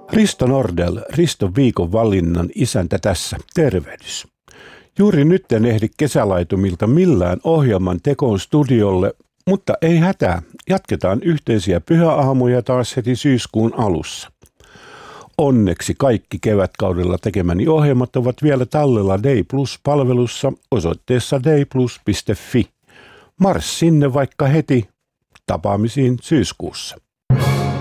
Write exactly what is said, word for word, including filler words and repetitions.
Risto Nordell, Riston viikon valinnan isäntä tässä. Tervehdys. Juuri nyt en ehdi kesälaitumilta millään ohjelman tekoon studiolle, mutta ei hätää. Jatketaan yhteisiä pyhäaamuja taas heti syyskuun alussa. Onneksi kaikki kevätkaudella tekemäni ohjelmat ovat vielä tallella Day Plus-palvelussa osoitteessa dayplus piste fi. Mars sinne vaikka heti. Tapaamisiin syyskuussa.